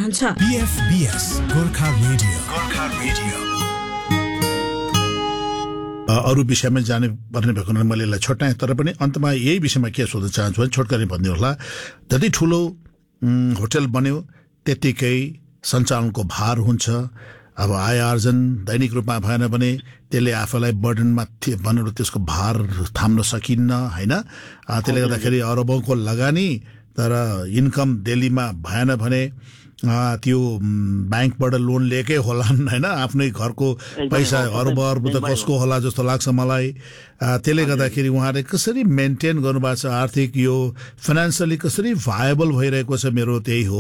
चाहन्छ। PFBS Gorkha radio अरू विषयमा जाने पर्ने भएको हुनाले मैले यसलाई छोटाएँ, तर पनि अन्तमा यही विषयमा के सोध्न चाहन्छु भने छोटकरी भनिदिनु होला। जति ठुलो होटल बन्यो त्यतिकै सञ्चालनको भार हुन्छ। अब आय आर्जन दैनिक रूपमा भएन भने त्यसले आफूलाई बर्डनमा भनेर त्यसको भार थाम्न सकिन्न होइन। त्यसले गर्दाखेरि अरबौँको लगानी तर इन्कम डेलीमा भएन भने त्यो ब्याङ्कबाट लोन लिएकै होलान् होइन। आफ्नै घरको पैसा अर्ब त कसको होला जस्तो लाग्छ मलाई। त्यसले गर्दाखेरि उहाँले कसरी मेन्टेन गर्नुभएको छ आर्थिक यो फाइनेन्सियली कसरी भायबल भइरहेको छ, मेरो त्यही हो।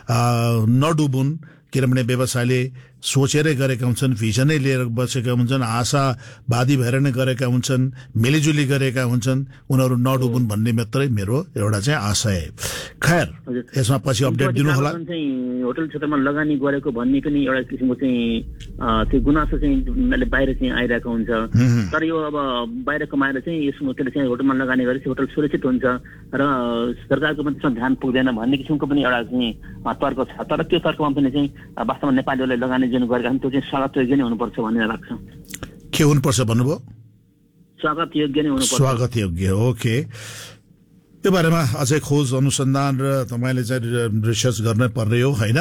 नडुबुन्, किनभने व्यवसायले सोचेरै गरेका हुन्छन्, भिजनै लिएर बसेका हुन्छन्, आशावादी भएर नै गरेका हुन्छन्, मिलिजुली गरेका हुन्छन्, उनीहरू नडुबुन् भन्ने मात्रै मेरो एउटा चाहिँ आशय। खैर यसमा पछि अपडेट दिनु होला। होटल क्षेत्रमा लगानी गरेको भन्ने पनि एउटा किसिमको चाहिँ त्यो गुनासो चाहिँ बाहिर चाहिँ आइरहेको हुन्छ। तर यो अब बाहिर कमाएर चाहिँ यसमा चाहिँ होटलमा लगानी गरेपछि होटल सुरक्षित हुन्छ र सरकारको पनि त्यसमा ध्यान पुग्दैन भन्ने किसिमको पनि एउटा चाहिँ तर्क छ। तर त्यो तर्कमा पनि चाहिँ वास्तवमा नेपालीहरूले लगानी जुन गरेका छन् त्यो चाहिँ स्वागत योग्य नै हुनुपर्छ भन्ने लाग्छ। के हुनुपर्छ भन्नुभयो? स्वागत योग्य नै हुनुपर्छ। स्वागत योग्य, ओके। त्यो बारेमा अझै खोज अनुसन्धान र तपाईँले चाहिँ रिसर्च गर्न पर्ने हो होइन।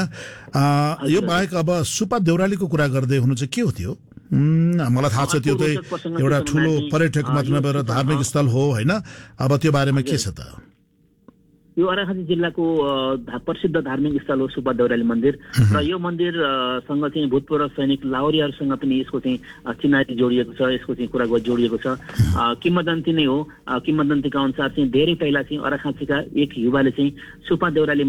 यो बाहेक अब सुपा देउरालीको कुरा गर्दै हुनु चाहिँ के हो त्यो? मलाई थाहा छ त्यो चाहिँ एउटा ठुलो पर्यटक मात्र नभएर धार्मिक स्थल हो होइन। अब त्यो बारेमा के छ त? यो अर्घाखाँची जिल्लाको प्रसिद्ध धार्मिक स्थल हो सुपा देउराली मन्दिर र यो मन्दिरसँग चाहिँ भूतपूर्व सैनिक लाहोरीहरूसँग पनि यसको चाहिँ चिनारी जोडिएको छ, यसको चाहिँ कुरा जोडिएको छ। किम्वदन्ती नै हो। किम्वदन्तीका अनुसार चाहिँ धेरै पहिला चाहिँ अर्घाखाँचीका एक युवाले चाहिँ सुपा देउराली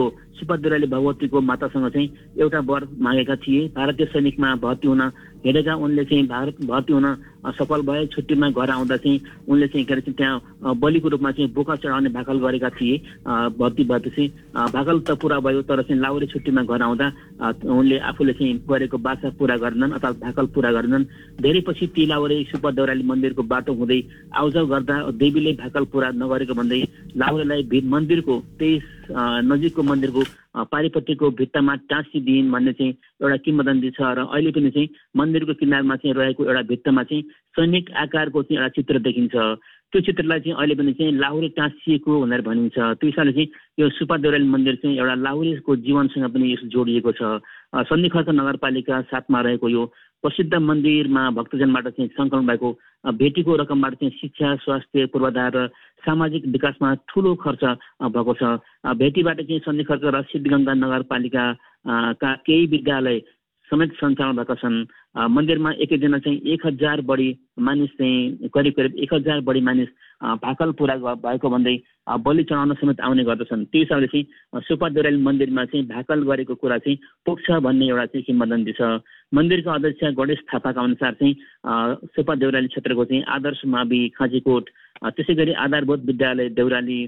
भगवतीको मातासँग चाहिँ एउटा वर मागेका थिए। भारतीय सैनिकमा भर्ती हुन हेरेका उनले चाहिँ भर्ती हुन सफल भए। छुट्टीमा घर आउँदा चाहिँ उनले चाहिँ के अरे त्यहाँ बलिको रूपमा चाहिँ बोका चढाउने भाकल गरेका थिए। भर्ती भएपछि भाकल त पुरा भयो, तर चाहिँ लाहुरे छुट्टीमा घर आउँदा उनले आफूले चाहिँ गरेको बाचा पुरा गर्दैनन् अथवा भाकल पुरा गर्दैनन्। धेरै पछि ती लाहुरे सुपा देउराली मन्दिरको बाटो हुँदै आउजाउ गर्दा देवीले भाकल पुरा नगरेको भन्दै लाहुरेलाई मन्दिरको त्यही नजिकको मन्दिरको पारिपट्टिको भित्तामा टाँसिदिइन् भन्ने चाहिँ एउटा किम्वदन्ती छ। र अहिले पनि चाहिँ मन्दिरको किनारमा चाहिँ रहेको एउटा भित्तामा चाहिँ सैनिक आकारको चाहिँ एउटा चित्र देखिन्छ। त्यो चित्रलाई चाहिँ अहिले पनि चाहिँ लाहुरे टाँसिएको भनेर भनिन्छ। त्यो हिसाबले चाहिँ यो सुपा देउराली मन्दिर चाहिँ एउटा लाहुरेको जीवनसँग पनि यसो जोडिएको छ। सन्धिखर्क नगरपालिका 7 मा रहेको यो प्रसिद्ध मन्दिरमा भक्तजनबाट चाहिँ सङ्कलन भएको भेटीको रकमबाट चाहिँ शिक्षा, स्वास्थ्य, पूर्वाधार र सामाजिक विकासमा ठुलो खर्च भएको छ। भेटीबाट चाहिँ सन्धिखर्क र सिद्धगङ्गा नगरपालिका का केही विद्यालय समेत सञ्चालन भएका छन्। मन्दिरमा एकै दिनमा चाहिँ 1000 बढी मानिस चाहिँ करिब 1000 बढी मानिस भाकल पुरा भएको भन्दै बलि चढाउन समेत आउने गर्दछन्। त्यो हिसाबले चाहिँ सुपा देउराली मन्दिरमा चाहिँ भाकल गरेको कुरा चाहिँ पुग्छ भन्ने एउटा चाहिँ किम्वदन्ती छ। मन्दिरका अध्यक्ष गणेश थापाका अनुसार चाहिँ सुपा देउराली क्षेत्रको चाहिँ आदर्श मावि खाँचीकोट, त्यसै गरी आधारभूत विद्यालय देउराली,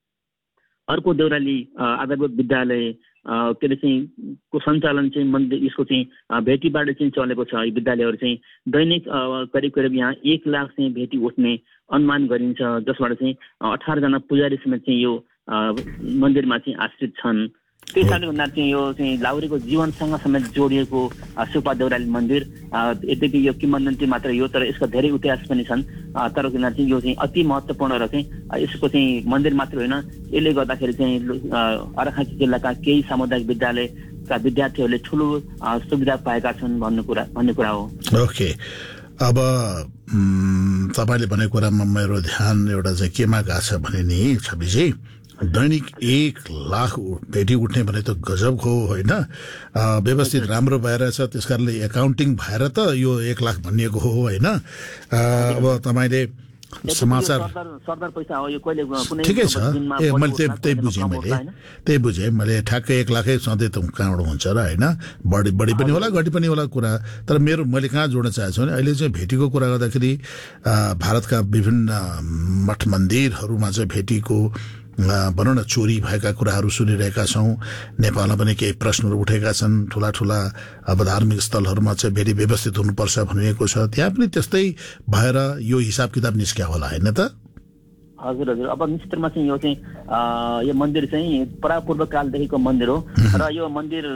अर्को देउराली आधारभूत विद्यालय के अरे चाहिँ को सञ्चालन चाहिँ मन्दिर यसको चाहिँ भेटीबाट चाहिँ चलेको छ। यी विद्यालयहरू चाहिँ दैनिक करिब यहाँ 1 लाख चाहिँ भेटी उठ्ने अनुमान गरिन्छ, जसबाट चाहिँ 18 जना पुजारी समेत चाहिँ यो मन्दिरमा चाहिँ आश्रित छन्। त्यही कारणले भन्दा चाहिँ यो चाहिँ लाहुरेको जीवनसँग समेत जोडिएको सुपा देउराली मन्दिर यद्यपि यो किम्वदन्ती मात्र हो, तर यसका धेरै इतिहास पनि छन्। तर किन चाहिँ यो चाहिँ अति महत्त्वपूर्ण र चाहिँ यसको चाहिँ मन्दिर मात्र होइन, यसले गर्दाखेरि चाहिँ अर्घाखाँची जिल्लाका केही सामुदायिक विद्यालयका विद्यार्थीहरूले ठुलो सुविधा पाएका छन् भन्ने कुरा हो। ओके, अब तपाईँले भनेको कुरामा मेरो ध्यान एउटा चाहिँ केमा गएको छ भने नि छविजी, दैनिक 1 लाख भेटी उठ्ने भने त गजब हो होइन। व्यवस्थित राम्रो भएर छ, त्यस कारणले एकाउन्टिङ भएर त यो 1 लाख भनिएको हो होइन। अब तपाईँले समाचार ठिकै छ, मैले त्यही बुझेँ मैले ठ्याक्कै 1 लाखै सधैँ त कहाँबाट हुन्छ र होइन। बढी पनि होला घटी पनि होला कुरा। तर मैले कहाँ जोड्न चाहेको छु भने अहिले चाहिँ भेटीको कुरा गर्दाखेरि भारतका विभिन्न मठ मन्दिरहरूमा चाहिँ भेटीको भनौँ न चोरी भएका कुराहरू सुनिरहेका छौँ। नेपालमा पनि केही प्रश्नहरू उठेका छन्। ठुला अब धार्मिक स्थलहरूमा चाहिँ भेरी व्यवस्थित हुनुपर्छ भनिएको छ। त्यहाँ पनि त्यस्तै भएर यो हिसाब किताब निस्क्या होला होइन त? हजुर हजुर। अब निश्चित रूपमा चाहिँ यो चाहिँ यो मन्दिर चाहिँ परापूर्व कालदेखिको मन्दिर हो र यो मन्दिर